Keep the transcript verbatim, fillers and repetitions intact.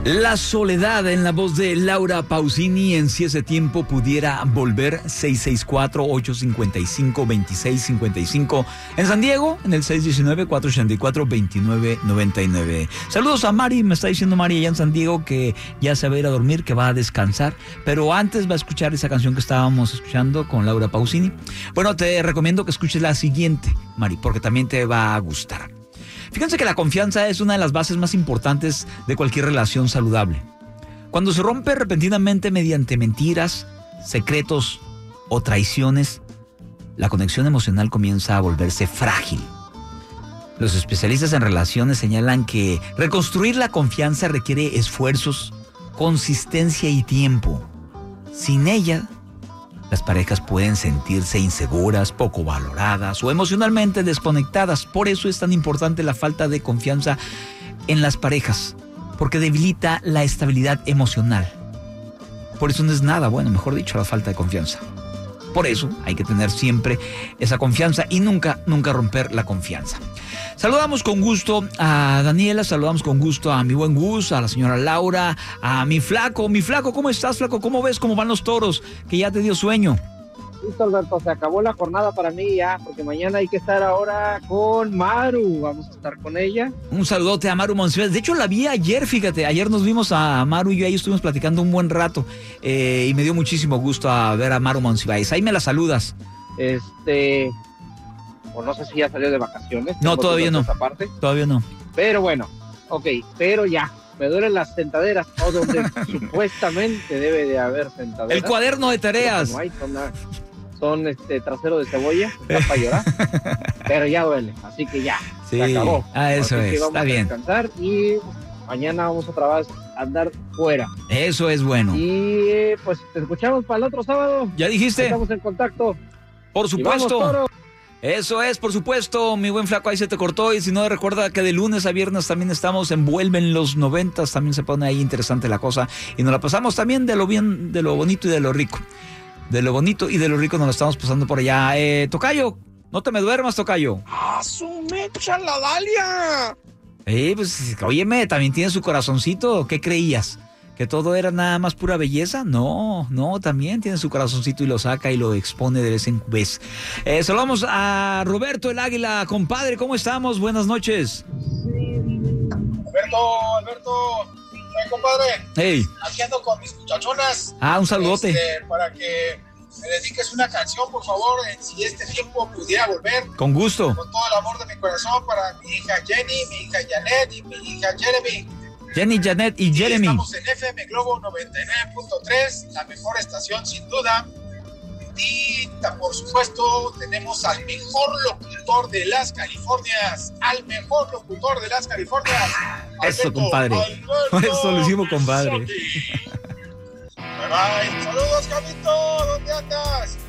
La soledad en la voz de Laura Pausini en Si ese tiempo pudiera volver. Seis seis cuatro, ocho cinco cinco, dos seis cinco cinco. En San Diego, en el seis uno nueve, cuatro ocho cuatro, dos nueve nueve nueve. Saludos a Mari, me está diciendo Mari allá en San Diego que ya se va a ir a dormir, que va a descansar, pero antes va a escuchar esa canción que estábamos escuchando con Laura Pausini. Bueno, te recomiendo que escuches la siguiente, Mari, porque también te va a gustar. Fíjense que la confianza es una de las bases más importantes de cualquier relación saludable. Cuando se rompe repentinamente mediante mentiras, secretos o traiciones, la conexión emocional comienza a volverse frágil. Los especialistas en relaciones señalan que reconstruir la confianza requiere esfuerzos, consistencia y tiempo. Sin ella, las parejas pueden sentirse inseguras, poco valoradas o emocionalmente desconectadas. Por eso es tan importante la falta de confianza en las parejas, porque debilita la estabilidad emocional. Por eso no es nada bueno, mejor dicho, la falta de confianza. Por eso hay que tener siempre esa confianza y nunca, nunca romper la confianza. Saludamos con gusto a Daniela, saludamos con gusto a mi buen Gus, a la señora Laura, a mi flaco. Mi flaco, ¿cómo estás, flaco? ¿Cómo ves cómo van los toros? Que ya te dio sueño. Listo, Alberto, se acabó la jornada para mí ya, porque mañana hay que estar ahora con Maru, vamos a estar con ella. Un saludote a Maru Monsiváis. De hecho, la vi ayer, fíjate, ayer nos vimos a Maru y yo, ahí estuvimos platicando un buen rato, eh, y me dio muchísimo gusto a ver a Maru Monsiváis. Ahí me la saludas. Este, o no sé si ya salió de vacaciones. No, todavía no, parte, todavía no. Pero bueno, ok, pero ya. Me duelen las sentaderas, o donde supuestamente debe de haber sentaderas. El cuaderno de tareas. No hay, son, son este trasero de cebolla, está para llorar, pero ya duele, así que ya, sí, se acabó. Ah, eso así es, que vamos está a bien. descansar y mañana vamos otra vez a andar fuera. Eso es bueno. Y pues te escuchamos para el otro sábado. ¿Ya dijiste? Estamos en contacto. Por supuesto. Vamos, toro. Eso es, por supuesto, mi buen flaco, ahí se te cortó. Y si no, recuerda que de lunes a viernes también estamos en Vuelven los noventas. También se pone ahí interesante la cosa. Y nos la pasamos también de lo bien, de lo bonito y de lo rico. De lo bonito y de lo rico nos lo estamos pasando por allá. Eh, Tocayo, no te me duermas, Tocayo. ¡Ah, su mecha, la Dalia! Eh, pues, óyeme, también tiene su corazoncito. ¿Qué creías? ¿Que todo era nada más pura belleza? No, no, también tiene su corazoncito y lo saca y lo expone de vez en vez. Eh, saludamos a Roberto el Águila, compadre, ¿cómo estamos? Buenas noches. Alberto, Alberto, ¿qué, compadre? Hey. Aquí ando con mis muchachonas. Ah, un saludote. Este, para que me dediques una canción, por favor, en Si este tiempo pudiera volver. Con gusto. Con todo el amor de mi corazón para mi hija Jenny, mi hija Janet y mi hija Jeremy. Jenny, Janet y Jeremy. Estamos en F M Globo noventa y nueve punto tres, la mejor estación sin duda. Y por supuesto tenemos al mejor locutor de las Californias, al mejor locutor de las Californias. Eso, Alberto, compadre. Alberto Eso lo hicimos, compadre. Bye bye. Saludos, Camito, ¿dónde andas?